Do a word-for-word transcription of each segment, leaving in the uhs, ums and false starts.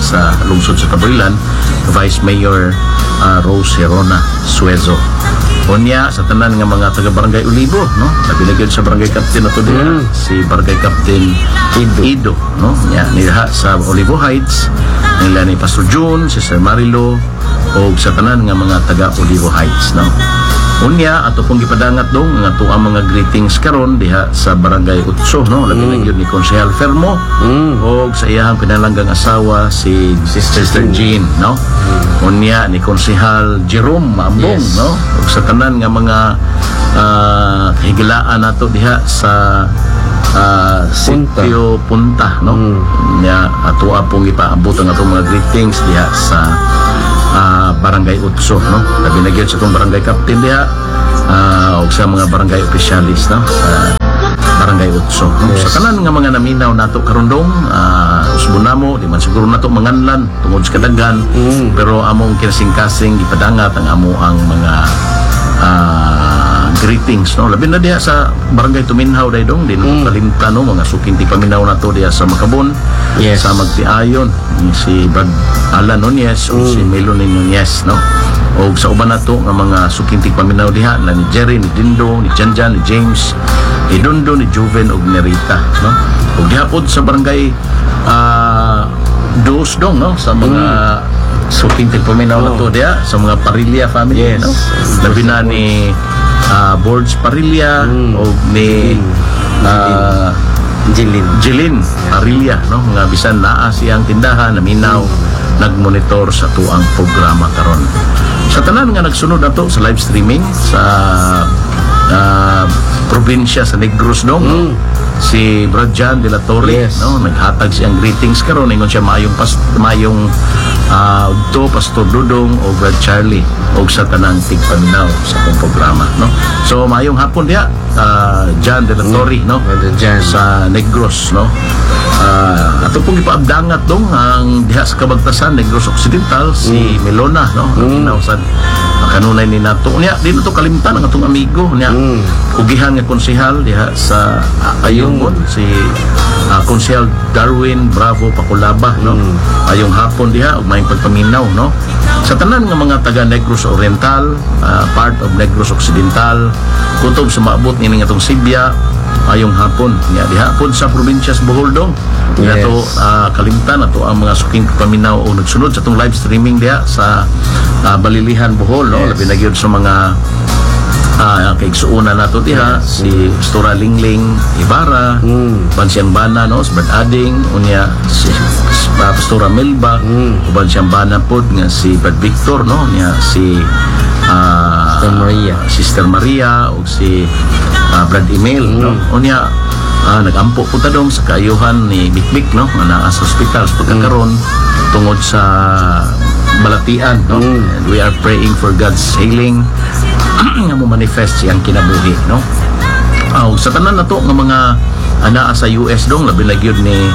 sa lungsod sa Taboylan, Vice Mayor uh, Rose Herona Suezo. Unya sa tanan nga mga taga Barangay Olivo, no, nabilagyan sa Barangay Captain nato diha mm. si Barangay Captain Ido, Ido no, nya niha sa Olivo Heights nila ni Pastor June, si Sir Marilo o sa tanan nga mga taga Olivo Heights, no. Unya ato pong gipadangat dong nga to ang mga greetings karon diha sa Barangay Utso, no, labi mm. na gyud ni Konsehal Fermo mm. o sa iyang pinalanggang asawa si Sister, Sister Jean, no. Mm. Unya ni Konsehal Jerome Mambong, yes. no, o sa tanan nga mga uh, higilaan nato diha sa uh, sitio Punta, no. Mm. Nya ato apong ipaabot ang atong mga greetings diha sa Uh, Barangay Utso, no, labi na gyud sa itong Barangay Captain diha uh, o sa mga barangay officialis, no, sa Barangay Utso, no? Yes. Sa kanan nga mga naminaw nato karon dong uh, usbon namo di man siguro nato manganlan tungod sa kadaghan mm. pero among kinasing-kasing gipadangat ang amo ang mga uh, greetings, no, labi na diha sa Barangay Tuminhaw day dong din mm. kalimtan, no, mga sukinti paminaw nato diha sa Macabon, yes. sa Magtiayon si Brad Alan Nunez mm. o si Melanie Nunez, no, o sa uban nato nga mga sukinti paminaw diha na ni Jerry, ni Dindo, ni Janjan, ni James, ni Dondo, ni Juven ug ni Rita, no, ug diha pod sa Barangay uh, Dos dong, no, sa mga mm. sukinti paminaw oh. nato diha sa mga Parilla family, yes. no, labi na ni uh, Borges Parilla mm. o ni uh, Jilin Jilin Parilla, no, nga bisan naa siyang tindahan naminaw mm. nagmonitor sa tuang programa karon. Sa tanan nga nagsunod nato sa live streaming sa uh, probinsya sa Negros dong, mm. si Brad Jan de la Torre, yes. no, naghatag siyang greetings karon ingon siya mayong pas mayong uh, to Pastor Dudong o Brad Charlie o sa tanang tigpaminaw sa akong programa, no. So mayong hapon diha uh, Jan de la Torre, no, mm. sa Negros, no. Uh, ato pong ipaabdangat dong ang diha sa Kabagtasan Negros Occidental si mm. Melona, no, mm. sa kanunay ni nato niya di nato kalimtan ang atong amigo niya mm. ugihan nga konsehal diha sa uh, Ayungon mm. si uh, Konsehal Darwin Bravo Pakulaba, no, mm. ayong hapon diha ug may pagpaminaw, no, sa tanan nga mga taga Negros Oriental, uh, part of Negros Occidental, kutob sa maabot ni nga atong Sibya ayong hapon niya diha pod sa probinsya sa Bohol dong. Yes. Ato uh, kalimtan ato ang mga suking paminaw o nagsunod sa itong live streaming diha sa uh, Balilihan Bohol, no, yes. labi na gyud sa mga uh, kaigsuuna nato diha, yes. si Pastora Lingling Ibarra, mm. Bansyang Bana, no, si Brad Ading unya si uh, Pastora Melba, mm. Bansyang Bana pod nga si Brad Victor, no, niya si uh, Sister Maria, Sister Maria o si uh, Brad Emil, mm. no, unya uh, nagampo po ta dong sa kaayuhan ni Bikbik, no, nga naa sa hospital sa pagkakaroon mm. tungod sa balatian, no, mm. and we are praying for God's healing nga mo manifest siyang kinabuhi, no. Uh, sa tanan na to nga mga anaa sa U S dong labi na gyud ni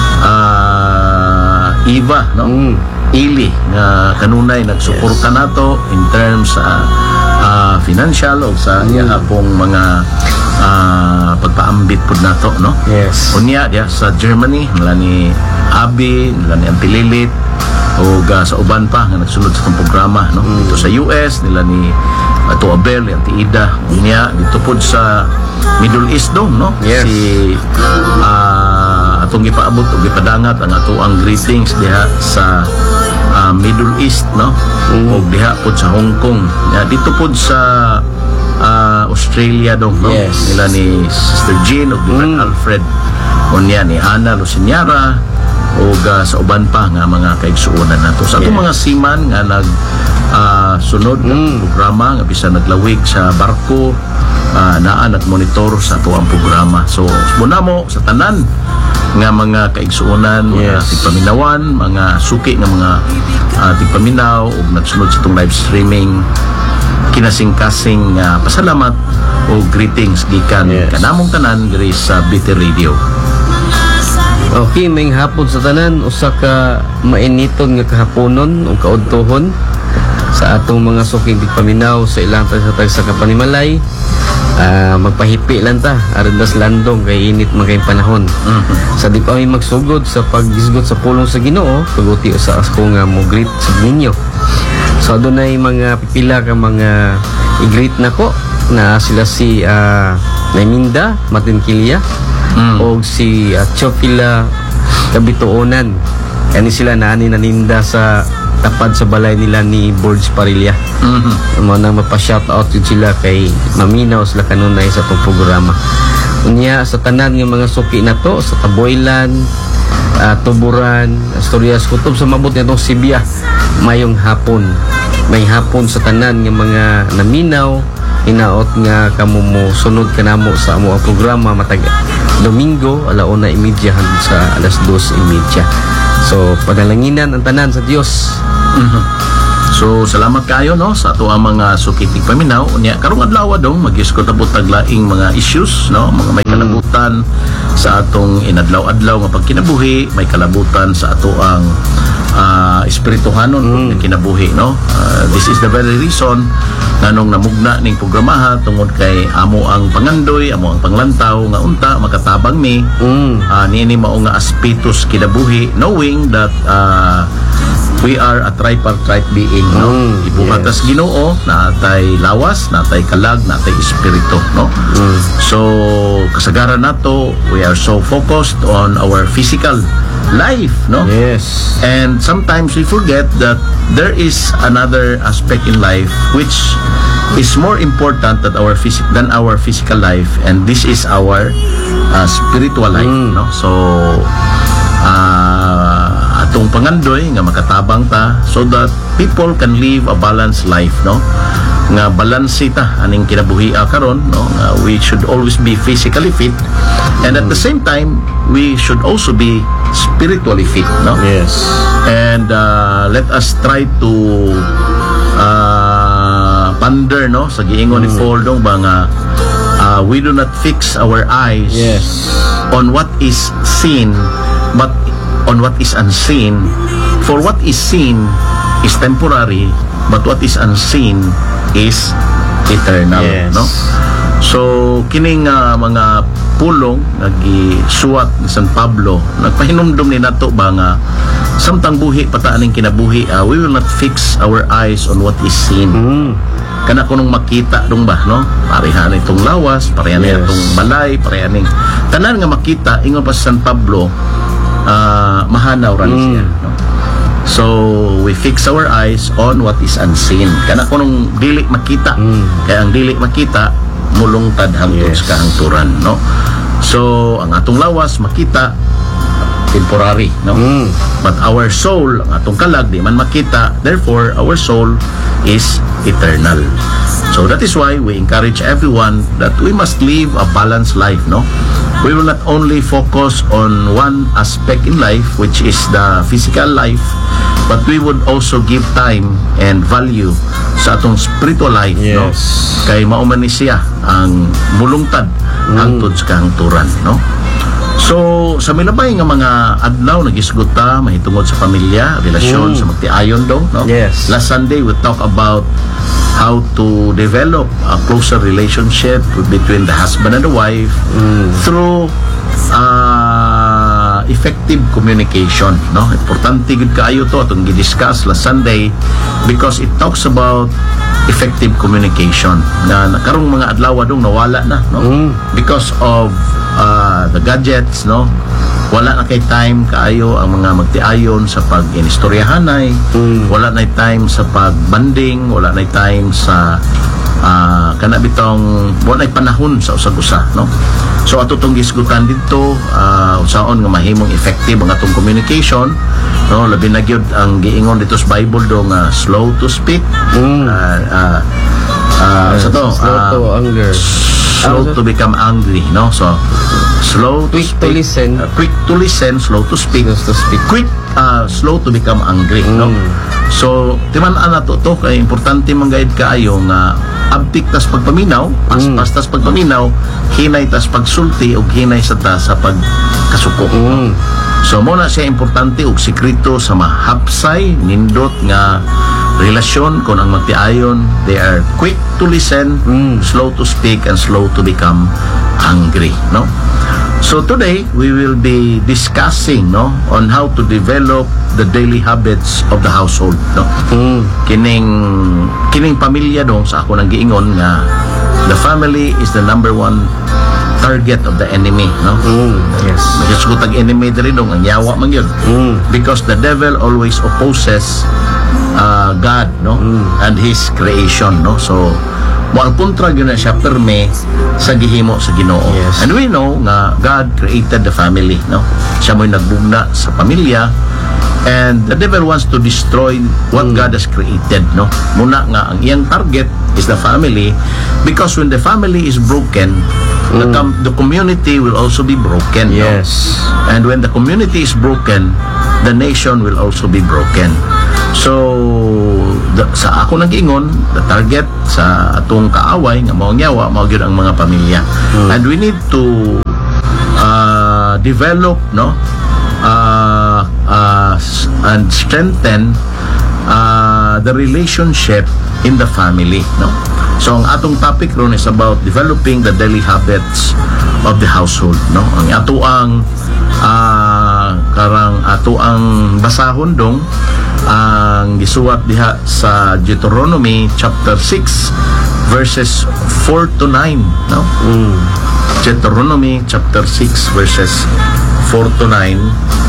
uh, Eva, no, mm. Ili nga kanunay nagsuporta yes. nato in terms sa uh, uh, financial o sa mm. iya pong mga uh, pagpaambit pod nato, no. Yes. Unya dia sa Germany nila ni Abi, nila ni Antililit o uh, sa uban pa nga nagsunod sa itong programa, no. Mm. Dito sa U S nila ni Ato Abel, Auntie Ida, unya dito pod sa Middle East dong, no. Yes. Si uh, atong gipaabot o gipadangat ang ato ang greetings diha sa uh, Middle East, no, mm. o diha pod sa Hong Kong, ya, dito pod sa uh, Australia dong, no. Yes. Nila ni Sister Jean o mm. Alfred unya ni Ana Lucinyara o uh, sa uban pa nga mga kaigsuonan nato sa atong yes. mga siman nga nag uh, sunod mm. ng programa nga bisan naglawig sa barko, uh, naa nagmonitor sa ato ang programa. So muna mo sa tanan nga mga kaigsuonan, yes. mga tigpaminawan, mga suki nga mga uh, tigpaminaw ug nagsunod sa itong live streaming, kinasing-kasing uh, pasalamat o greetings gikan yes. kanamong tanan diri sa B T Radio. Okay, may hapon sa tanan, usa ka mainiton nga kahaponon o kaudtohon. sa atong mga suking paminaw sa ilang tag sa kapanimalay. Ah, magpahipi lang ta aron das landong kay init man kay panahon. Mhm. Sa di pa may magsugod sa paggisgot sa pulong sa Ginoo, paguti sa ako nga mo greet sa ninyo. So adunay mga pipila ka mga i-greet nako na sila si uh, Naiminda Matinkilia Mm. o si uh, Chofila Kabituonan. Kani sila naani naninda sa tapad sa balay nila ni Borge Parilla. Mhm. Mo nang mapa-shout out yun sila kay maminaw sila kanunay sa tong programa. Unya sa tanan nga mga suki na to sa Taboylan, uh, Tuburan, Asturias, kutob sa mabot nitong Sibya, mayong hapon. May hapon sa tanan nga mga naminaw, hinaot nga kamo mo sunod kanamo sa amo ang programa matag Domingo alauna imedya hangtod sa alas dos imedya. So padalanginan ang tanan sa Dios. Mhm. So salamat kayo no sa ato ang mga sukitig paminaw. Unya karong adlaw dong mag-iskot abot taglaing mga issues no, mga may kalabutan sa atong inadlaw-adlaw nga pagkinabuhi, may kalabutan sa ato ang uh, espirituhanon mm. nga kinabuhi no. Uh, this is the very reason nganong namugna ning programaha tungod kay amo ang pangandoy, amo ang panglantaw nga unta makatabang mi Mm. uh, niini mao nga aspitos kinabuhi, knowing that uh, we are a tripartite being no. Mm, Ibuhat yes. tas Ginoo natay lawas, natay kalag, natay espiritu no. Mm. So kasagaran nato we are so focused on our physical life no. Yes. And sometimes we forget that there is another aspect in life which is more important than our physic than our physical life, and this is our uh, spiritual life Mm. no. So uh, atong pangandoy nga makatabang ta so that people can live a balanced life no, nga balanse ta aning kinabuhi karon no, nga we should always be physically fit, and at the same time we should also be spiritually fit no. Yes. And uh, let us try to uh, ponder no sa giingon ni Paul dong ba nga uh, we do not fix our eyes Yes. on what is seen but on what is unseen, for what is seen is temporary but what is unseen is eternal Yes. no. So kining uh, mga pulong nagisuwat ni San Pablo nagpahinumdum ni nato ba nga samtang buhi pataaning kinabuhi uh, we will not fix our eyes on what is seen. Mm. Kana kunong makita dong ba no, parehan itong lawas, parehan Yes. itong balay, parehan ning tanan nga makita ingon pa sa San Pablo uh, mahanaw ra ni Mm. siya no. So we fix our eyes on what is unseen. Kana kunong dili makita, Mm. kaya ang dili makita mulungtad hangtod Yes. sa kahangturan no. So ang atong lawas makita temporary no. Mm. But our soul, ang atong kalag di man makita, therefore our soul is eternal. So that is why we encourage everyone that we must live a balanced life no. We will not only focus on one aspect in life which is the physical life, but we would also give time and value sa atong spiritual life no. Yes. Kay mao man ni siya ang mulungtad hangtod sa kahangturan no. So sa milabay nga mga adlaw nagisgot ta mahitungod sa pamilya, relasyon Mm. sa magtiayon dong no. Yes. Last Sunday we talk about how to develop a closer relationship between the husband and the wife Mm. through uh, effective communication no. Importante gud kaayo to atong gidiscuss last Sunday because it talks about effective communication na karong mga adlaw dong nawala na no. Mm. Because of uh, the gadgets no, wala na kay time kaayo ang mga magtiayon sa pag-inistoryahanay. Mm. Wala na time sa pag-banding, wala na time sa uh, kana bitong wala na panahon sa usag-usa no. So ato tong gisgutan dito uh, usaon nga mahimong effective ang atong communication no, labi na gyud ang giingon dito sa Bible do nga slow to speak. Mm. uh, uh, uh, sa to Slow uh, to anger. slow Ah, to become angry no. So slow to Quick to speak, listen. uh, quick to listen, slow to speak, Just to speak. quick uh, slow to become angry no. Mm. So timan-an nato to kay importante man gayud kaayo nga abtik tas pagpaminaw, paspas tas pagpaminaw, hinay tas pagsulti ug hinay sa ta sa pagkasuko. Mm. So mo na siya importante og sekreto sa mahapsay nindot nga relasyon kung ang magtiayon, they are quick to listen, Mm. slow to speak, and slow to become angry, no? So today we will be discussing, no, on how to develop the daily habits of the household, no? Mm. Kining kining pamilya dong sa ako nang giingon nga the family is the number one target of the enemy, no? Mm. Yes. Nagsugutag enemy diri dong ang yawa man yun. Mm. Because the devil always opposes uh, God, no, and His creation, no. So moal kontra gyud na siya perme sa gihimo sa Ginoo. Yes. And we know nga God created the family, no. Siya mo'y nagbugna sa pamilya, and the devil wants to destroy what God has created, no. Muna nga ang iyang target is the family, because when the family is broken, the, com- the community will also be broken, no? Yes. And when the community is broken, the nation will also be broken. So the, sa ako nag-ingon, the target sa atong kaaway nga mao nyawa mao gyud ang mga pamilya. And we need to uh, develop, no, uh, uh, s- and strengthen uh, the relationship in the family, no. So ang atong topic ron is about developing the daily habits of the household, no. Ang ato ang uh, karang ato ang basahon dong ang gisuwat diha sa Deuteronomy chapter six verses four to nine, no. Mm. Deuteronomy chapter six verses four to nine,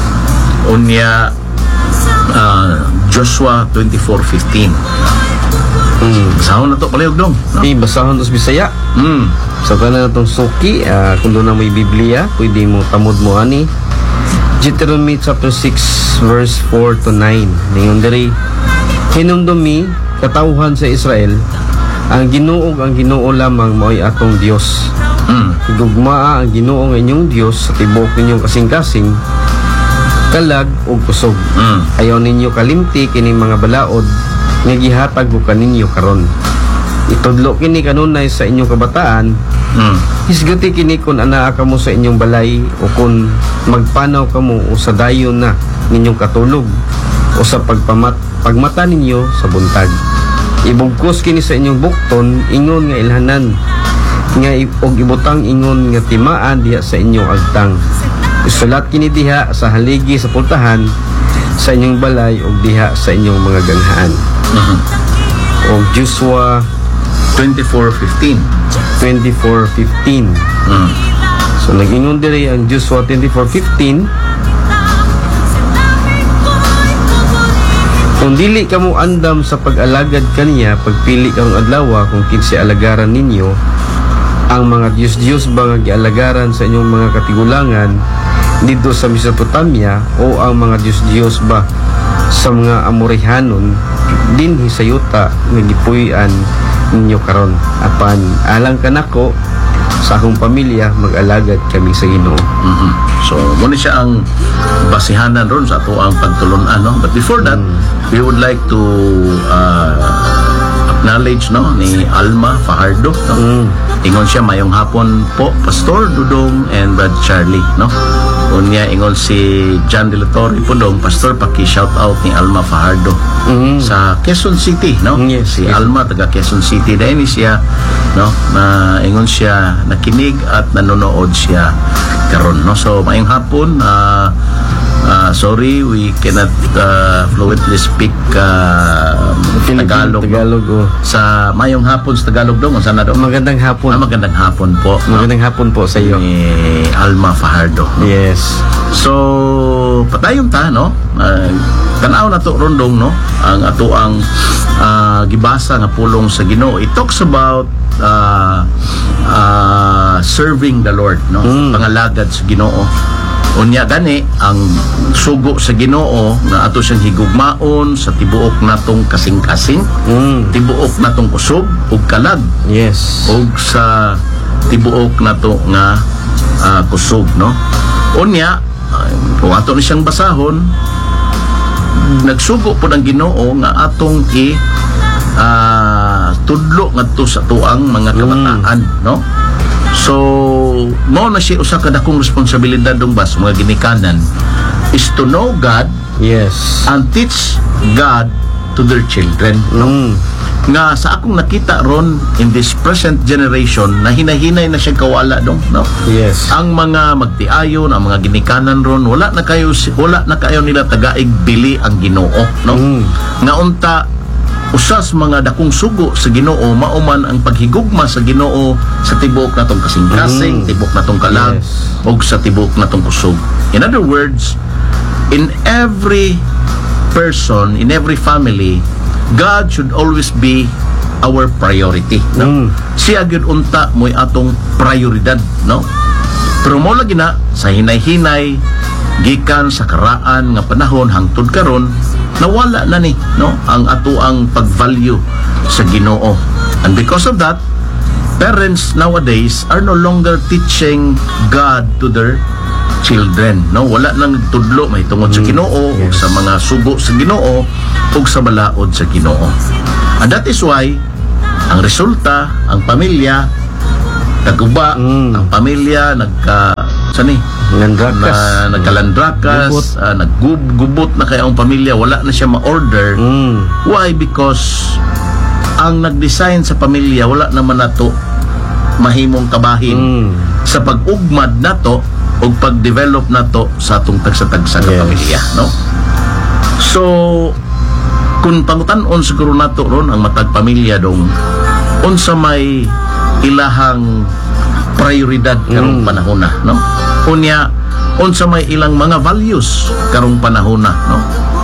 unya uh, Joshua twenty-four fifteen. Mm. Sahon na to palihog dong, no? Di basahon tos Bisaya. Mm. So kana natong suki, ah, kung doon na may Biblia, pwede mo tamod mo ani. Deuteronomy chapter six verse four to nine. Ningon diri, hinumdumi katawhan sa Israel, ang Ginoo ang Ginoo lamang mao'y atong Dios. Mm. Higugmaa ang Ginoo nga inyong Dios sa tibuok ninyong kasing-kasing, kalag ug kusog. Mm. Ayaw ninyo kalimti kining mga balaod nga gihatag ko kaninyo karon. Itudlo kini kanunay sa inyong kabataan. Mm. Hisgati kini kung anaa kamo sa inyong balay, o kung magpanaw kamo o sa dayon na ninyong katulog, o sa pagpamat pagmata ninyo sa buntag. Ibugkos kini sa inyong bukton, ingon nga ilhanan, nga i- og ibutang ingon nga timaan diha sa inyong agtang. Isulat kini diha sa haligi sa pultahan sa inyong balay og diha sa inyong mga ganghaan. Mhm. Og Joshua twenty-four fifteen. twenty-four fifteen. Mm. So nag-ingon diri ang Joshua twenty-four fifteen. Kung dili kamo andam sa pag-alagad kaniya, pagpili karong adlaw kung kinsa alagaran ninyo, ang mga Diyos-Diyos ba nga gialagaran sa inyong mga katigulangan dito sa Mesopotamia, o ang mga Diyos-Diyos ba sa mga Amorihanon dinhi sa yuta nga gipuy-an ninyo karon. Apan alang kanako sa akong pamilya mag-alagad kami sa Ginoo. Mhm. So, muna siya ang basihanan ron sa ato ang pagtulunan, no? But before that, we would like to uh, acknowledge, no, ni Alma Fajardo, no? Mm. Ingon siya, mayong hapon po, Pastor Dudong and Brad Charlie, no? Unya, ingon si John De La Torre po dong, Pastor, paki-shout out ni Alma Fajardo Mm. sa Quezon City, no? Yes, Si yes. Alma, taga Quezon City. Dahil siya, no, na ingon siya, nakinig at nanonood siya karon, no? So, mayong hapon, uh, uh, sorry, we cannot uh, fluently speak uh, Philippine Tagalog. no? Tagalog, oh. Sa mayong hapon sa Tagalog dong, kung saan na dong? Magandang hapon. Ah, magandang hapon po, no? Magandang hapon po sa iyo. Ni Alma Fajardo, no? Yes. So, patayon ta, no? Uh, tanaw na to rondong, no? Ang ato ang uh, gibasa nga pulong sa Ginoo. It talks about uh, uh, serving the Lord, no? Mm. Pangalagad sa Ginoo. Unya gani ang sugo sa Ginoo na ato siyang higugmaon sa tibuok natong kasing-kasing, Mm. tibuok natong kusog ug kalag, Yes. og sa tibuok nato nga ah, kusog, no? Unya, uh, kung ato ni siyang basahon, nagsugo po ng Ginoo nga atong i ah, tudlo ngadto sa tuang mga kabataan, no? So, mo na siya usa ka dakong responsibilidad dong bas mga ginikanan is to know God Yes. and teach God to their children, no? Mm. Nga sa akong nakita ron in this present generation na hinahinay na siya kawala dong, no? Yes. Ang mga magtiayon, ang mga ginikanan ron, wala na kayo wala na kayo nila tagaig bili ang Ginoo, no? Mm. Nga unta usas mga dakong sugo sa Ginoo, mauman ang paghigugma sa Ginoo sa tibuok natong kasing-kasing, Mm. tibuok natong kalag, Yes. og sa tibuok natong kusog. In other words, in every person, in every family, God should always be our priority, no? Mm. Siya gyud unta mo'y atong prioridad, no? Pero mo lagi na sa hinay-hinay gikan sa karaan nga panahon hangtod karon nawala na ni, no, ang atuang pag-value sa Ginoo. And because of that, parents nowadays are no longer teaching God to their children, no? Wala nang tudlo may tungod sa Ginoo, yes. sa mga sugo sa Ginoo ug sa balaod sa Ginoo. And that is why ang resulta, ang pamilya naguba, Mm. ang pamilya nagka sani Landrakas. na nagkalandrakas, Gubot. uh, naggubot na kaya ang pamilya, wala na siya ma-order. Mm. Why? Because ang nag-design sa pamilya wala naman nato mahimong kabahin Mm. sa pag-ugmad nato o pag-develop nato sa atong tagsa-tagsa nga Yes. pamilya, no? So kung pangutan-on siguro nato ron ang matag pamilya dong unsa may ilahang prioridad karong Mm. panahon na, no? Unya unsa may ilang mga values karong panahon na, no?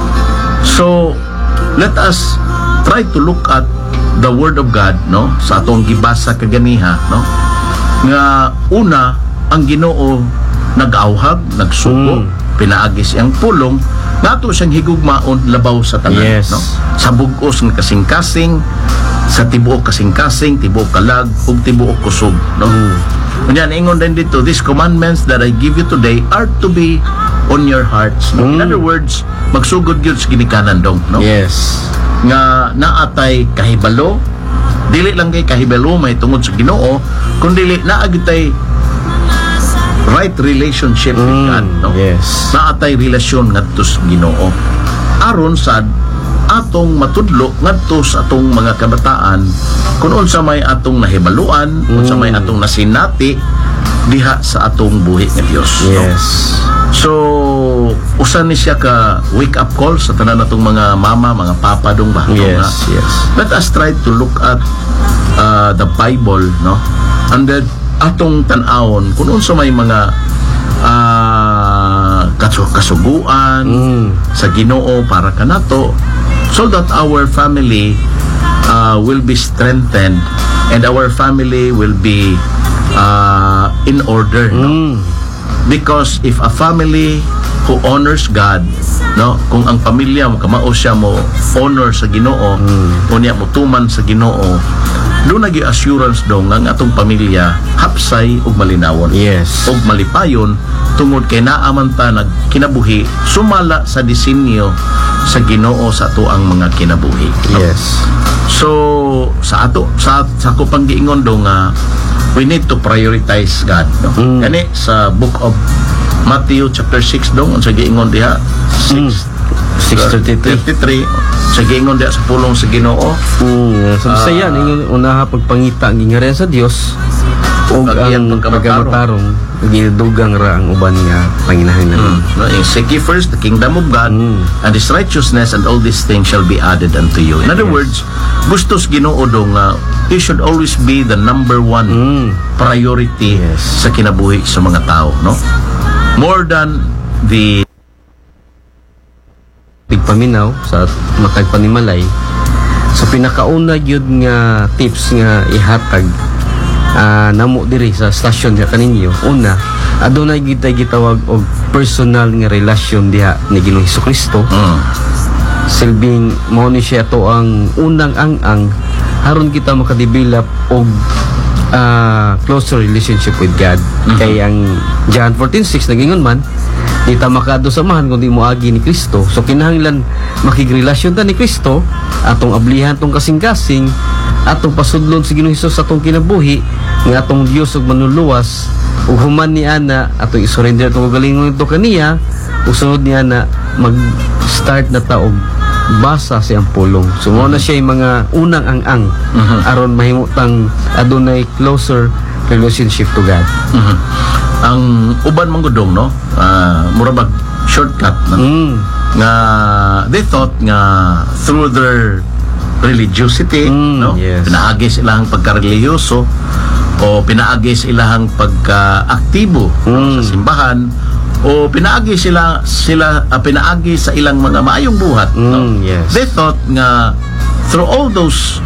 So let us try to look at the word of God, no, sa atong gibasa kaganiha, no, nga una ang Ginoo nag-awhag, nagsugo, Mm. pinaagi siyang pulong nato siyang higugmaon labaw sa tanan, Yes. no, sa bug-os nga kasing-kasing, sa tibuok kasing-kasing, tibuok kalag ug tibuok kusog, no. Mm. Unya ingon din dito, these commandments that I give you today are to be on your hearts, no? In Mm. other words, magsugod gyud sa ginikanan dong, no, Yes. nga naatay kahibalo, dili lang kay kahibalo may tungod sa Ginoo, kundi naagi tay right relationship with Mm. God, no? Yes. Naatay relasyon ngadto sa Ginoo aron sad atong matudlo ngadto sa atong mga kabataan kung unsa may atong nahibaluan, unsa may Mm. atong nasinati diha sa atong buhi nga Dios, no? Yes. So, usa ni siya ka wake up call sa tanan natong mga mama, mga papa dong ba? Yes. Nga, Yes. let us try to look at uh, the Bible, no? And then atong tan-awon kung unsa may mga uh, kasu- kasuguan Mm. sa Ginoo para kanato so that our family uh, will be strengthened and our family will be uh, in order, no? Mm. Because if a family who honors God, no, kung ang pamilya mo kamao siya mo honor sa Ginoo, Mm. unya mo tuman sa Ginoo, do nagi assurance dong ang atong pamilya hapsay ug malinawon. Yes. Og malipayon tungod kay naaman ta nagkinabuhi sumala sa disenyo sa Ginoo sa ato ang mga kinabuhi, no? Yes. So sa ato sa sa ko pang giingon do nga we need to prioritize God, no? Mm. Kani sa book of Matthew chapter six dong unsa giingon diha Mm. six six thirty-three. thirty-three sa giingon diha sa pulong sa Ginoo Mm. Sa Ah. Bisaya ning unaha pagpangita ang gingharian sa Dios ug Ug iyang ang pagkamatarong. pagkamatarong gidugang ra ang uban nga panginahanglan. no, in seek ye first the kingdom of God Mm. and His righteousness, and all these things shall be added unto you. In other Yes. words, gustos Ginoo do nga you should always be the number one Mm. priority Yes. sa kinabuhi sa mga tao, no? More than the Tigpaminaw sa matag panimalay. So pinakauna gyud nga tips nga ihatag ah, namo diri sa stasyon nga kaninyo. Una, adunay gyud tay gitawag og personal nga relasyon diha ni Ginoong Hesukristo. mm, Silbing mao ni siya to ang unang ang-ang haron kita makadevelop og ah, closer relationship with God. Mhm. Kay ang John fourteen six nagingon man, di ta makadto samahan kundi moagi ni Kristo. So kinahanglan makigrelasyon ta ni Kristo, atong ablihan tong kasing-kasing, atong pasudlon si Ginoong Hesus sa atong kinabuhi, nga atong Dios ug manluluwas, ug human ni ana atong i-surrender atong galingon ito kaniya, ug sunod ni ana mag-start na ta og basa siyang pulong. So mo na siya yung mga unang ang-ang Mhm. aron mahimutang adunay closer relationship to God. Mhm. Ang uban man gudong, no, ah, mura mag shortcut na, Mm. nga they thought nga through their religiosity, Mm, no, yes. pinaagi sila ang pagkareliyoso o pinaagi sila ang pagka-aktibo no, Mm. sa simbahan o pinaagi sila sila ah, pinaagi sa ilang mga maayong buhat, no. Mm, yes. They thought nga through all those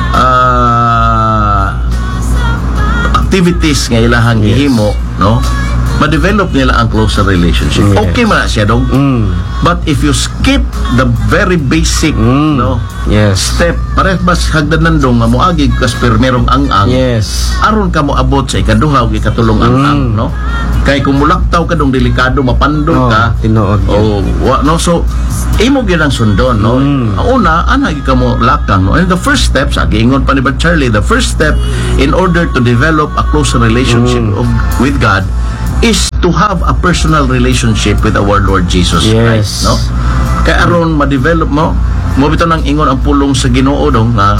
uh, activities nga ilahang Yes. gihimo, no, ma-develop nila ang closer relationship. Yes. Okay man na siya dong. Mm. But if you skip the very basic, Mm. no, Yes. step, pares bas hagdanan dong nga moagig kas permerong ang-ang. Yes. Aron ka mo abot sa ikaduha ug ikatulong ang-ang, Mm. no. Kay kung mulaktaw ka dong delikado mapandol Oh, ka. tinuod yun. Oh, wa, no, so imo gyud ang sundon, no. Mm. Ang una, ana gyud ka mo lakang, no. And the first step, sa giingon pa ni Brother Charlie, the first step in order to develop a closer relationship Mm. of, with God is to have a personal relationship with our Lord Jesus Yes. Christ, no. Kaya aron ma-develop mo, mo bitaw nang ingon ang pulong sa Ginoo dong nga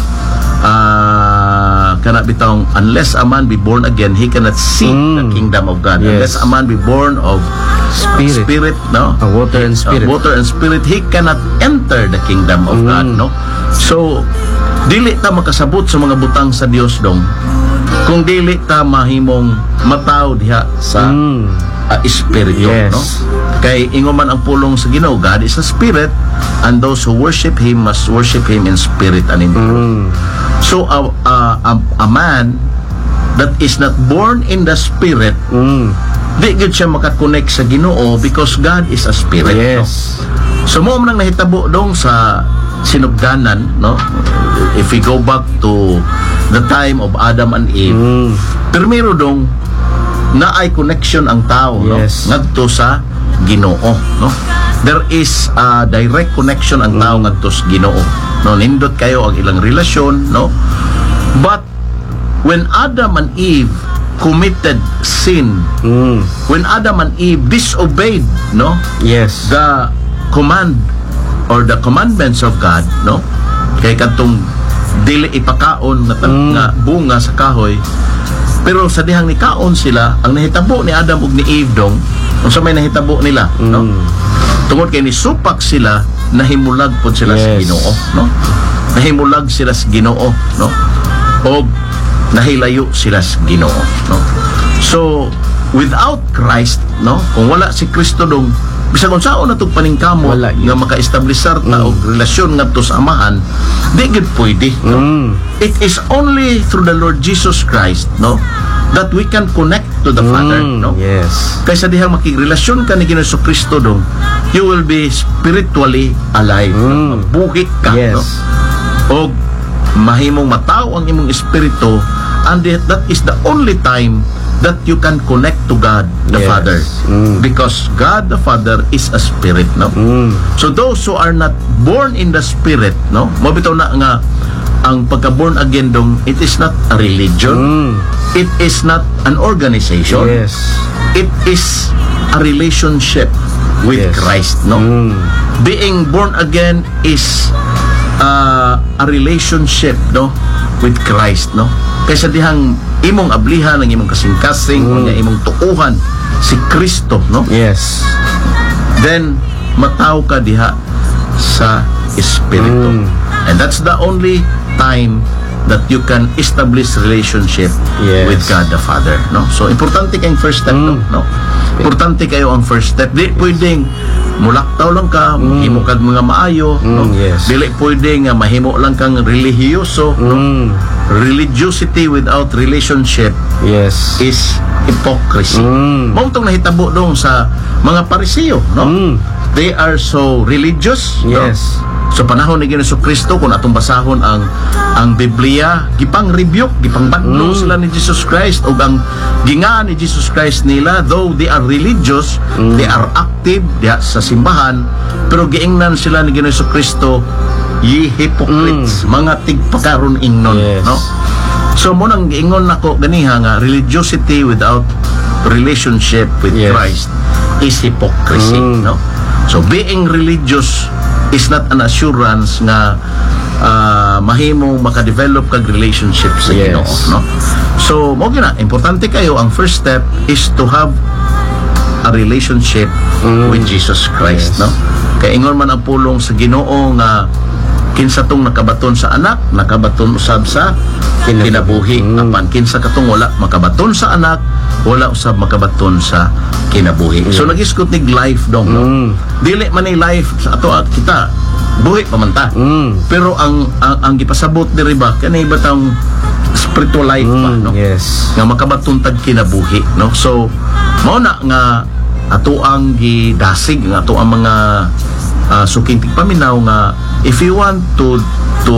ah kana bitawng unless a man be born again, he cannot see Mm. the kingdom of God. Yes. Unless a man be born of Spirit. spirit, no, Uh, water and spirit. Uh, water and spirit, he cannot enter the kingdom of Mm. God, no. So dili ta makasabot sa mga butang sa Dios dong kung dili ta mahimong mataw diha sa Mm. uh, espiritu, Yes. no. Kay ingon man ang pulong sa Ginoo, God is a spirit, and those who worship him must worship him in spirit and in truth. Mm. So a, a, a, a man that is not born in the spirit, Mm. di gud siya makakonect sa Ginoo because God is a spirit, no? Yes. So mo man nang nahitabo dong sa sinugdanan, no? If we go back to the time of Adam and Eve, Mm. primero dong na ay connection ang tao, Yes. no, ngadto sa Ginoo, no. There is a direct connection ang tao Mm. ngadto sa Ginoo, no. Nindot kayo ang ilang relasyon, no. But when Adam and Eve committed sin, Mm. when Adam and Eve disobeyed, no, Yes. the command or the commandments of God, no, kay kadtong dili ipakaon nga, Mm. nga bunga sa kahoy, pero sa dihang ni kaon sila, ang nahitabo ni Adam ug ni Eve dong unsa may nahitabo nila, no, Mm. tungod kay ni supak sila, nahimulag pod sila sa Yes. Ginoo, no, nahimulag sila sa Ginoo, no, og nahilayo sila sa Ginoo, no. So without Christ, no, kung wala si Kristo dong, bisag unsaon na tong paningkamot Wala yun. nga maka-establishar ta Mm. og relasyon ngadto sa amahan, di gid pwede, no. Mm. It is only through the Lord Jesus Christ, no, that we can connect to the Father, Mm. no. Yes. Kaysa dihang makigrelasyon ka ni Ginoong Kristo dong, you will be spiritually alive, no? Mm. Mabuhi ka, Yes. no. Og mahimong matao ang imong espiritu, and that is the only time that you can connect to God the Yes. Father, Mm. because God the Father is a spirit, no. Mm. So those who are not born in the spirit, no, mabitaw na nga ang pagka-born again dong, it is not a religion, Mm. it is not an organization, Yes. it is a relationship with Yes. Christ, no. Mm. Being born again is uh, a relationship, no, with Christ, no. Kaysa dihang imong ablihan ang imong kasing-kasing, Mm. unya imong tuuhan si Kristo, no, Yes. then mataw ka diha sa espiritu. Mm. And that's the only time that you can establish relationship Yes. with God the Father, no. So importante kayong first step, no, Mm. no. Importante kayo ang first step. Di pwedeng mulaktaw lang ka, mahimo kag mga maayo, no. Mm, yes. Dili pwedeng nga mahimo lang kang relihiyoso, no. Mm. Religiosity without relationship Yes. is hypocrisy. Mm. Mao tong nahitabo dong sa mga Parisiyo, no. Mm. They are so religious, Yes. no? Sa panahon ni Ginoong Kristo, kung atong basahon ang ang Biblia, gipang rebuke, gipang badlo Mm. sila ni Jesus Christ, ug ang gingaan ni Jesus Christ nila, though they are religious, Mm. they are active diha sa simbahan, pero giingnan sila ni Ginoong Kristo, ye hypocrites, mga tigpakaron ingnon, Mm. Yes. no. So mo nang giingon nako ganiha nga religiosity without relationship with Yes. Christ is hypocrisy, Mm. no. So being religious is not an assurance nga uh, mahimong makadevelop kag relationship sa Yes. Ginoo, no? So mo gina importante kayo, ang first step is to have a relationship Mm. with Jesus Christ, Yes. no? Kay ingon man ang pulong sa Ginoo nga kinsa tong nakabaton sa anak, nakabaton usab sa Kinabuhi. kinabuhi. Mm. Apan kinsa katong wala makabaton sa anak, wala usab makabaton sa kinabuhi. So nag-iskot nig life dong, no? Mm. Dili man ni life sa ato at kita buhi pa man ta. Mm. Pero ang ang, ang gipasabot diri ba kanay batang spiritual life ba, Mm, no? yes. Nga makabaton tag kinabuhi, no? So mao na nga ato ang gidasig nga ato ang mga uh, suking tigpaminaw nga if you want to to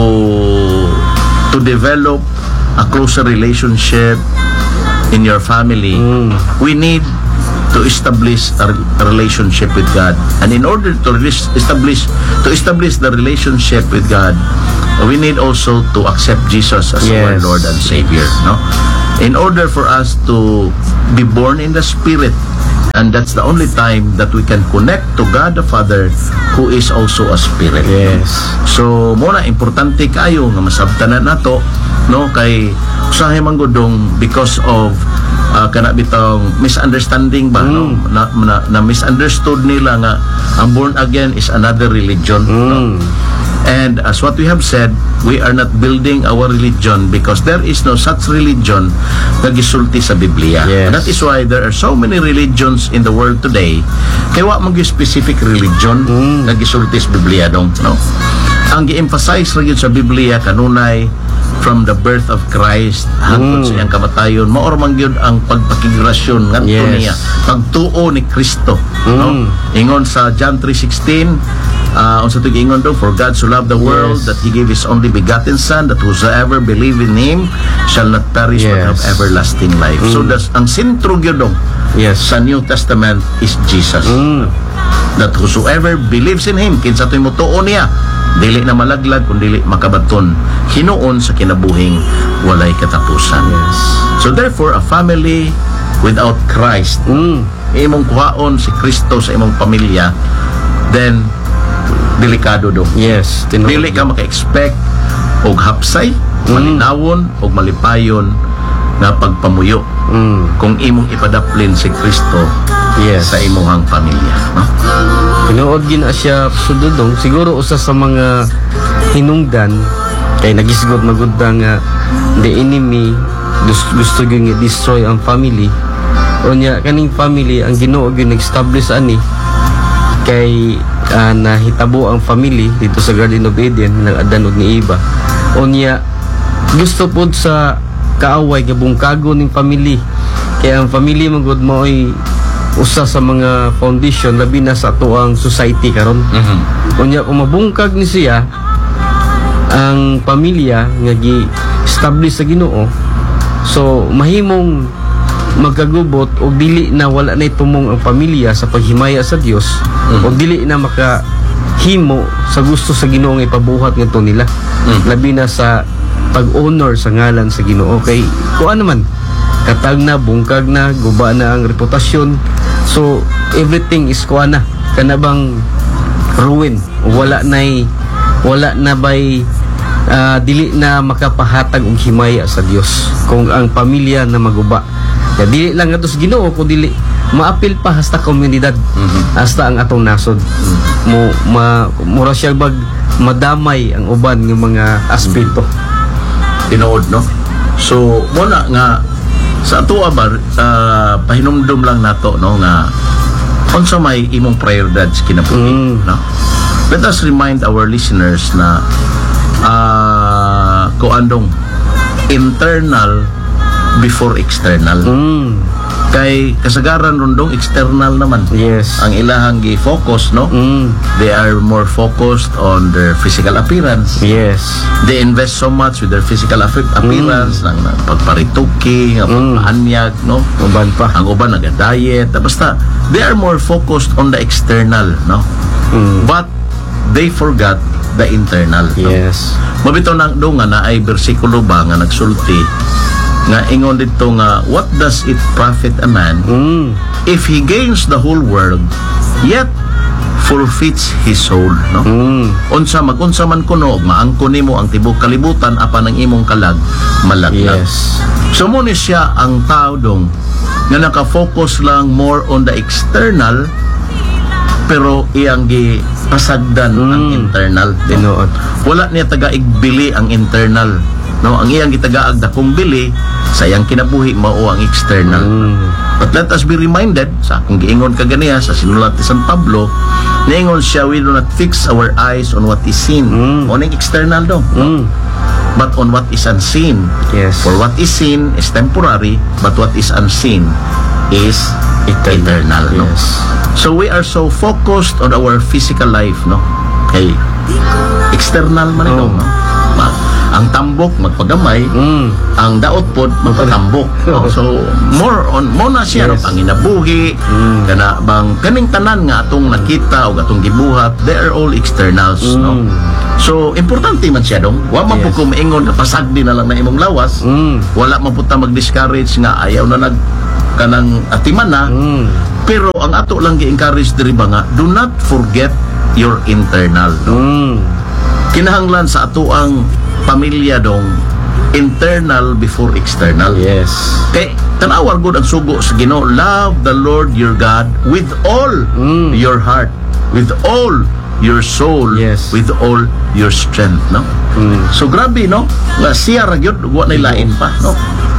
to develop a closer relationship in your family, Mm. we need to establish a, re- a relationship with God. And in order to res- establish to establish the relationship with God, we need also to accept Jesus as our Yes. Lord and Savior, no? In order for us to be born in the Spirit, and that's the only time that we can connect to God the Father, who is also a Spirit. Yes. So muna importante kayo nga masabtanan nato, no, kay usahay man gudong because of uh, kana bitong misunderstanding ba, no, na, na, na misunderstood nila nga ang born again is another religion, no? Mm. And as what we have said, we are not building our religion because there is no such religion na gisulti sa Biblia. Yes. And that is why there are so many religions in the world today. Kaya wa man gyud specific religion Mm. na gisulti sa Biblia dong, no? Ang gi-emphasize ra gyud sa Biblia kanunay from the birth of Christ hangtod Mm. sa iyang kamatayon, mao ra man gyud ang pagpakigrasyon ngadto Yes. niya, pagtuo ni Kristo, no? Mm. Ingon sa John three sixteen, uh, unsa to giingon daw, for God so loved the world Yes. that He gave His only begotten Son, that whosoever believe in Him shall not perish but have Yes. everlasting life. So das ang sentro gyud dong Yes. sa New Testament is Jesus. Mm. That whosoever believes in Him, kinsa to'y mutuo niya, dili na malaglag kundi makabaton hinuon sa kinabuhing walay katapusan. Yes. So therefore, a family without Christ, Mm. imong kuhaon si Kristo sa imong pamilya, then delikado do. Yes. Tinuod. Dili ka maka-expect og hapsay, malinawon og malipayon nga pagpamuyo Mm. kung imong ipadaplin si Kristo Yes. sa imong pamilya, no? Tinuod gina siya sudodong siguro usa sa mga hinungdan kay nagisgot magudda nga the enemy gusto, gusto gyud nga destroy ang family. Unya kaning family ang Ginoo gyud nag-establish ani kay ah, nahitabo ang family dito sa Garden of Eden ng Adan ug ni Eva. Unya gusto pod sa kaaway nga bungkago ning family kay ang family magud mao'y usa sa mga foundation labi na sa atuang society karon. Mhm. Unya kung mabungkag ni siya ang pamilya nga gi-establish sa Ginoo, so mahimong magkagubot o dili na wala na itumong ang pamilya sa paghimaya sa Dios, Mhm. o dili na makahimo sa gusto sa Ginoo nga ipabuhat ngadto nila. Mhm. Labi na sa pag-honor sa ngalan sa Ginoo kay kuan naman katag na, bungkag na, guba na ang reputasyon. So everything is kuan na kana bang ruin, wala nay wala na bay ah, dili na makapahatag og himaya sa Dios kung ang pamilya na maguba. Ya dili lang ato sa Ginoo ko dili maapil pa hasta komunidad, hasta ang atong nasod. Mo ma mura siya bag madamay ang uban ng mga aspeto. Tinuod, no? So muna nga sa ato ba uh, pahinumdum lang nato, no, nga unsa may imong prioridad sa kinabuhi, Mm. no? Let us remind our listeners na uh, kuandong internal before external. Mm. Kay kasagaran rundong external naman Yes. ang ilahang gi-focus, no? Mm. They are more focused on their physical appearance. Yes. They invest so much with their physical appi- appearance, ng ng pagparituki, ng Mm. pagpahanyag, no? Uban pa. Ang uban nag-diet, basta they are more focused on the external, no? Mm. But they forgot the internal, no? Yes. Mabito na do nga na ay bersikulo ba nga nagsulti nga ingon dito nga, what does it profit a man Mm. if he gains the whole world yet forfeits his soul, no? Mm. Unsa magunsa man kuno maangko nimo ang tibok kalibutan apan ang imong kalag malaglag. Yes. So mo ni siya ang tao dong nga naka-focus lang more on the external pero iyang gi pasagdan Mm. ang internal. No? Tinuod. Wala niya taga-igbili ang internal. No, ang iyang gitagaag dakong bili sa iyang kinabuhi mao ang external. Mm. But let us be reminded sa akong giingon kaganiya sa sinulat ni San Pablo, niingon siya, we do not fix our eyes on what is seen. Mm. On ang external do. No? Mm. But on what is unseen. Yes. For what is seen is temporary, but what is unseen is eternal. eternal no? Yes. So we are so focused on our physical life, no? Kay external man ito, Oh. no? Ma- ang tambok magpagamay, Mm. ang daot pod magpatambok. No? So more on mo na siya Yes. no? ang inabuhi, Mm. kana bang kaning tanan nga atong nakita o atong gibuhat, they are all externals, no? Mm. So importante man siya dong. Wa man Yes. po ko maingon na pasagdi na lang na imong lawas. Mm. Wala man po ta mag-discourage nga ayaw na nag kanang atiman na. Mm. Pero ang ato lang gi-encourage diri ba nga, do not forget your internal. No? Mm. Kinahanglan sa ato ang pamilya dong internal before external. Yes. Kay tanawar gud ang sugo sa Ginoo, love the Lord your God with all Mm. your heart, with all your soul, Yes. with all your strength, no? Mm. So grabe, no? Nga siya ra gyud wa nay lain pa, no?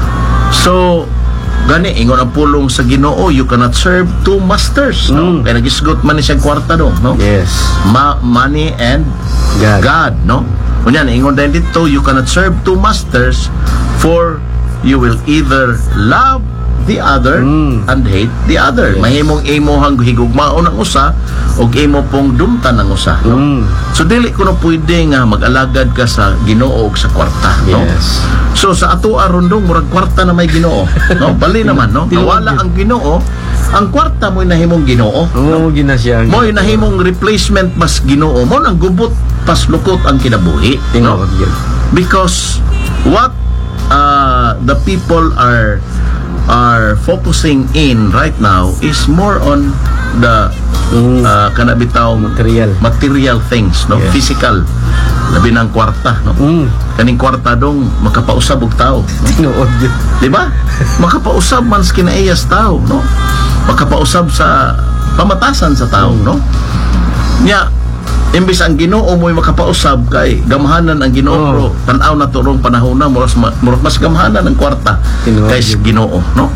So gani ingon ang pulong sa Ginoo, you cannot serve two masters, no? Mm. Kaya nagisgot man ni siya kwarta do, no? Yes. Ma- money and God. God, no? Kunya ingon din dito, you cannot serve two masters, for you will either love the other Mm. and hate the other. Yes. Mahimong imo higugmaon ang usa og imo pong dumtan ang usa, no? Mm. So dili ko na pwede nga mag-alagad ka sa Ginoo og sa kwarta, no? Yes. So sa ato aron dong murag kwarta na may Ginoo, no? Bali naman, no? Nawala ang Ginoo, ang kwarta mo nahimong Ginoo. Oo, gina siya. Mo nahimong replacement mas Ginoo mo nang gubot pas lukot ang kinabuhi, no? Tinuod yun. Because what uh, the people are are focusing in right now is more on the Mm. uh, kanabitaw Material. material things, no? Yes. Physical, labi ng kwarta, no? Mm. Kaning kwarta dong makapausab og tao, no? Tinuod yun. Di ba? Makapausab man sa kinaiyas tao, no? Makapausab sa pamatasan sa tao, no? Nya, imbis ang Ginoo mo'y makapausab kay gamhanan ang Ginoo, Oh. bro. Tan-aw na to rong panahon na muras ma- muras mas gamhanan ang kwarta Tinuod kay sa yun. Ginoo, no?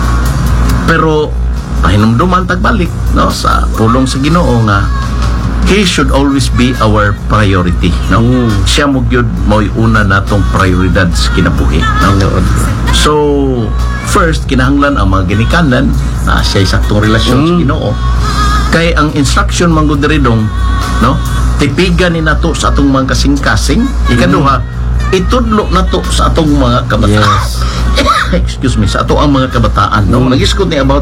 Pero pahinumduman tagbalik, no, sa pulong sa Ginoo nga He should always be our priority, no? Mm. Siya mo gyud mo'y una natong prioridad sa kinabuhi, no? Tinuod yun. So, first, kinahanglan ang mga ginikanan na siya saktong relasyon sa Mm. Ginoo. Kay ang instruction man gud diri dong, no? Tipigan ni nato sa atong mga kasing-kasing. Ikaduha, itudlo nato sa atong mga kabataan. Yes. Excuse me, sa ato ang mga kabataan, no? Mm. Nagisgot ni about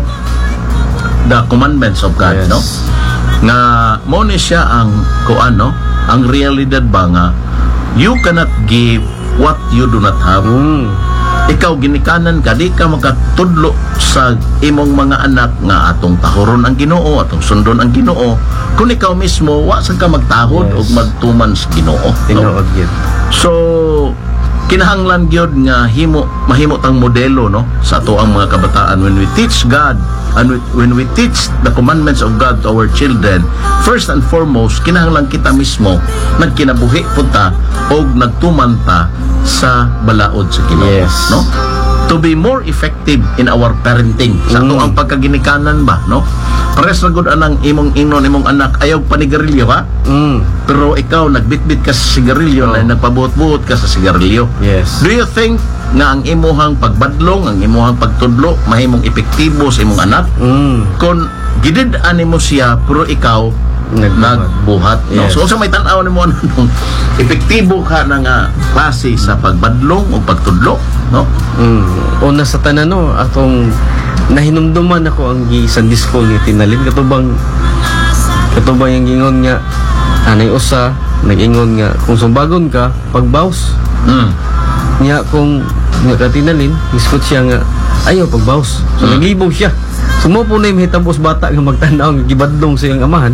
the commandments of God, Yes. no? Nga mo ni siya ang kuan, no? Ang realidad ba nga you cannot give what you do not have. Mm. Ikaw ginikanan ka, di ka makatudlo sa imong mga anak nga atong tahoron ang Ginoo, atong sundon ang Ginoo. Kung ikaw mismo wa sa ka magtahod Yes. o magtuman sa Ginoo. No? Tinuod yun. So kinahanglan gyud nga himo mahimo tang modelo, no, sa ato ang mga kabataan when we teach God and we, when we teach the commandments of God to our children. First and foremost, kinahanglan kita mismo nagkinabuhi punta og nagtumanta sa balaod sa Ginoo, Yes. no? To be more effective in our parenting sa ato Mm. ang pagkaginikanan ba, no? Pares ra gud anang imong ingnon imong anak ayaw panigarilyo, ha? Mm. Pero ikaw nagbitbit ka sa sigarilyo, Oh. na nagpabuot-buot ka sa sigarilyo. Yes. Do you think nga ang imuhang pagbadlong, ang imuhang pagtudlo mahimong epektibo sa imong anak Mm. kung gidid-an mo siya pero ikaw Nagbuhat. nagbuhat, no? Yes. So sa may tan-aw nimo ano nung epektibo ka na nga klase sa pagbadlong o pagtudlo, no? Mm. Una sa tanan, no, atong nahinumduman ako ang gi Sunday school ni Tinalin katubang katubang yung gingon nga anay usa nag-ingon nga kung sumbagon ka pagbaws Mm. niya kung nga katinalin iskot siya nga ayaw pagbaws so Mm. naglibog siya sumo po na yung hitambos bata nga magtanaw nga gibadlong sa iyang amahan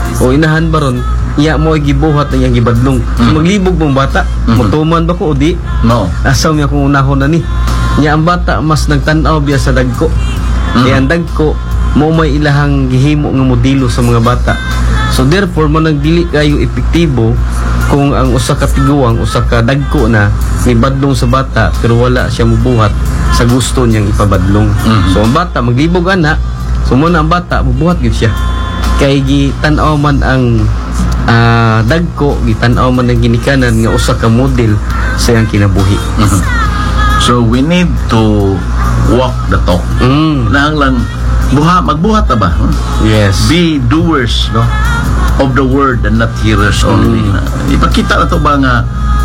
o inahan ba ron, iya mo ay gibuhat na iyang gibadlong. So, Mm. maglibog mong bata, Mhm. mutuman ba ko o di? No. Asaw niya kung unahon na ni. Niya ang bata mas nagtanaw biya sa dagko. Mhm. Kaya ang dagko mo may ilahang gihimo nga modelo sa mga bata. So therefore mo nagdili kayo epektibo kung ang usa ka tiguang, usa ka dagko na ibadlong sa bata pero wala siya mubuhat sa gusto niyang ipabadlong. Mhm. So ang bata maglibog ana, so muna ang bata mubuhat gyud siya. Kay gitanaw man ang ah, dagko, gitanaw man ang ginikanan nga usa ka model sa iyang kinabuhi. Mhm. So we need to walk the talk. Mm. Nang lang buha magbuhat ta ba? Huh? Yes. Be doers, no, of the word and not hearers only. Mm. Na, ipakita na to ba nga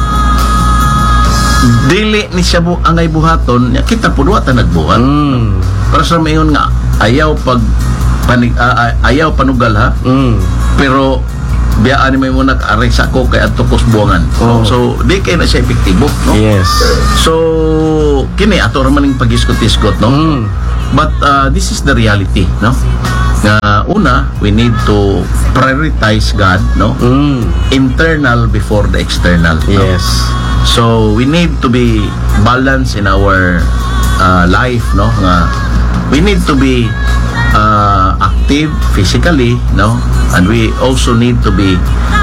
dili ni siya bu angay buhaton, nya kita pud wa ta nagbuhat. Mm. Para sa mayon nga ayaw pag panig, ah, ah, ayaw panugal ha, Mm. pero biyaan ni mo nag-aray sa ko kay adto kos buwangan. Oh. So di kay na siya epektibo, no? Yes. So kini ato ra maning pagisgot-isgot, no? Mm. But uh, this is the reality, no? Nga una, we need to prioritize God, no? Mm. Internal before the external. no? Yes. So we need to be balanced in our uh, life, no? Nga we need to be uh, active physically, no? And we also need to be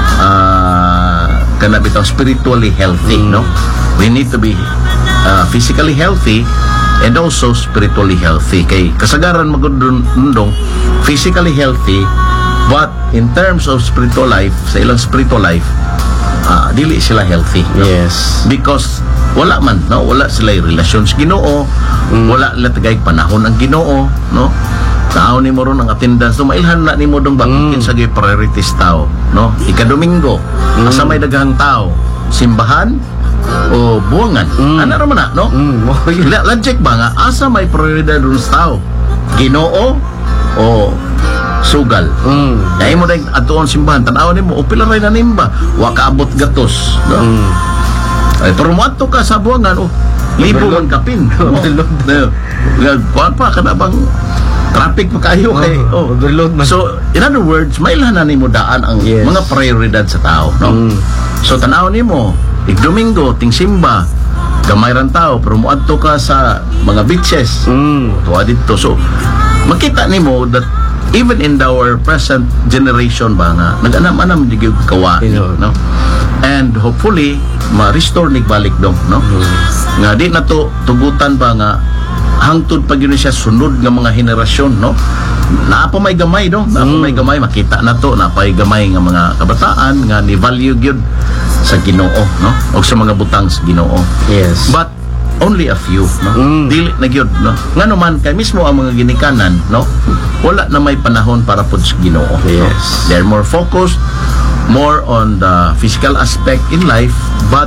uh, kana bitaw spiritually healthy, Mm. no? We need to be uh, physically healthy and also spiritually healthy. Kay kasagaran magundong physically healthy, but in terms of spiritual life, sa ilang spiritual life, uh, dili sila healthy, no? Yes. Because wala man, no, wala sila relasyon sa Ginoo, Mm. wala nila tagay panahon ang Ginoo, no? Tao ni mo ron ang attendance, so mailhan na ni mo dong bakitin Mm. sa gay priorities tao, no? Ika-Domingo, Mm. asa may daghang tao, simbahan o buwangan. Mm. Ana ra man na, no? Mm. Mo yun. La- Logic ba nga, asa may prioridad dun sa tao? Ginoo o sugal? Mm. Kaya mo dahil atoon simbahan, tanaw ni mo, o pila rin na nimba, wa kaabot gatos, no? Mm. Ay, pero muadto ka sa buwangan, oh, libo man kapin. Overload. No. Kuan pa, kana bang traffic pa kayo kay, Oh, oh. overload man. So, in other words, may na ni mo daan ang Yes. mga prioridad sa tao, no? Mm. So, tanaw ni mo, ig Domingo, ting simba, gamay ran tao, pero muadto ka sa mga beaches, Mm. tuwa dito. So, makita ni mo that even in our present generation ba nga, nag-anam-anam di gyud kawain, Ino. no? And hopefully, ma-restore ni balik dong, no? Nga di na to tugutan ba nga hangtod pag yun siya sunod nga mga henerasyon, no? Naapa may gamay dong, naapa Mm. may gamay, makita na to, naapa may gamay nga mga kabataan nga ni value gyud sa Ginoo, no? O sa mga butang sa Ginoo. Yes. But only a few, no? Mm. Dili na gyud, no? Ngano man kay mismo ang mga ginikanan, no? Wala na may panahon para pud sa Ginoo. no? Yes. They're more focused more on the physical aspect in life, but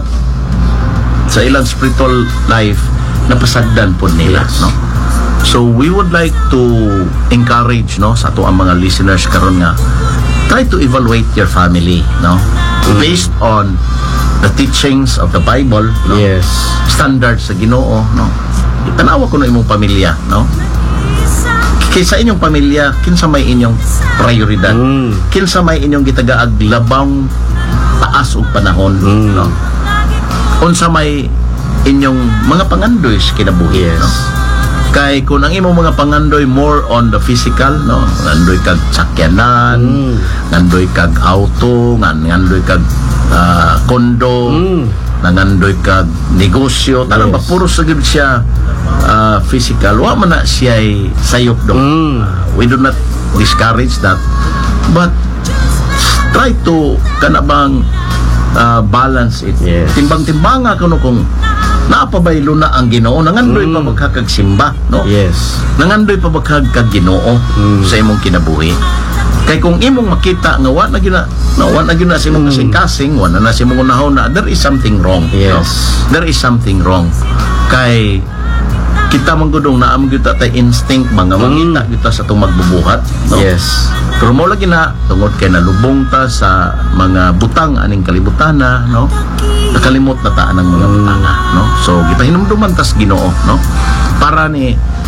sa ilang spiritual life napasagdan po nila, Yes. no? So we would like to encourage, no, sa ato ang mga listeners karon nga try to evaluate your family, no? Mm. Based on the teachings of the Bible, no? Yes. Standards sa Ginoo, no? Tanawa ko na imong pamilya, no? Kinsa inyong pamilya, kinsa may inyong prioridad, Mm. kinsa may inyong gitagaag labang taas og panahon, Mm. no? Unsa may inyong mga pangandoy sa kinabuhi, Yes. no? Kay kung ang imong mga pangandoy more on the physical, no? Ngandoy kag sakyanan, Mm. ngandoy kag auto, ngan ngandoy kag ah, kondo, Mm. nangandoy kag negosyo, tanang Yes. ba puro sagid siya ah, physical, wa man na siya sayop dong. Mm. We do not discourage that, but try to kana bang ah, balance it. Yes. Timbang-timbanga kuno kung naapabaylo na ang Ginoo, nangandoy Mm. pa magkakagsimba, no? Yes. Nangandoy pa magkag Ginoo Mm. sa imong kinabuhi. Kay kung imong makita nga wa na gina no, wa na gina sa imong Mm. kasing-kasing, wa na na sa imong unahon na, there is something wrong. no? Yes. There is something wrong. Kay kita manggudong na among kita tay instinct mga mangita kita sa itong magbubuhat, no? Yes. Pero mo lagi na tungod kay nalubong ta sa mga butang aning kalibutana, no? Nakalimot na ta ang mga Mm. butanga, no? So kita hinumduman tas Ginoo, no? Para ni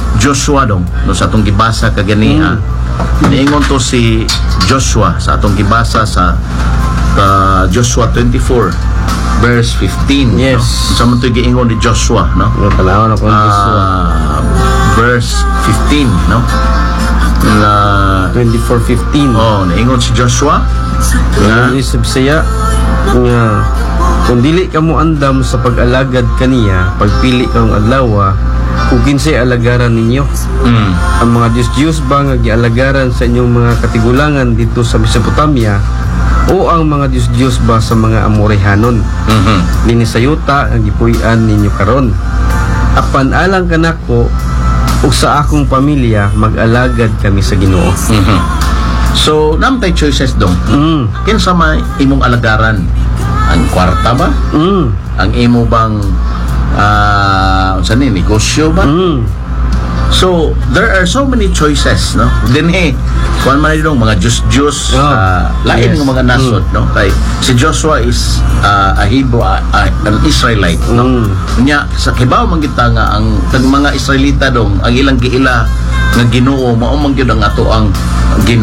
Joshua dong no sa atong gibasa kaganiha. Niingon to si Joshua sa atong gibasa sa uh, Joshua twenty-four verse fifteen. Yes. No? Sa man to giingon ni Joshua, no? Yung panahon ako ng Joshua. Ah, verse fifteen, no? Na twenty-four fifteen. oh, niingon si Joshua nga Nga isip siya nga kung dili ka mo andam sa pag-alagad kaniya, pagpili kang adlaw, kung kinsay alagaran ninyo. mm, Ang mga Diyos-Diyos ba nga gialagaran sa inyong mga katigulangan dito sa Mesopotamia, o ang mga Diyos-Diyos ba sa mga Amorehanon? mhm, Nini sa yuta ang gipuy-an ninyo karon. Apan alang kanako ug sa akong pamilya mag-alagad kami sa Ginoo. mhm. So, namtay choices dong. Mm. Kinsa may imong alagaran? Ang kwarta ba? Mm. Ang imo bang ah, uh, ni negosyo ba? Mm. So, there are so many choices, no? Then eh, kuan man dong mga Diyos-Diyos, Oh, ah, lain yes. ng mga nasod, no? Kay si Joshua is ah, a Hebrew, ah, ah, an Israelite, no? Mm. Nya sa kibaw man kita nga ang tag mga Israelita dong ang ilang giila nga Ginoo mao man gyud ang ato ang Ginoo.